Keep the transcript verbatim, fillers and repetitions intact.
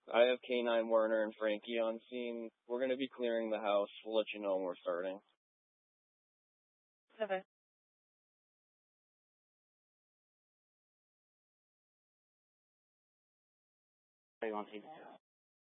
I have K nine Werner and Frankie on scene. We're going to be clearing the house. We'll let you know when we're starting. Okay. Are you on scene?